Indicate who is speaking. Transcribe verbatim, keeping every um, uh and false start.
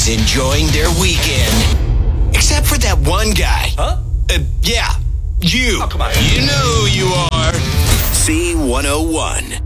Speaker 1: Everybody's enjoying their weekend. Except for that one guy.
Speaker 2: Huh?
Speaker 1: Uh, yeah, you.
Speaker 2: Oh, come on.
Speaker 1: You know who you are. C one oh one.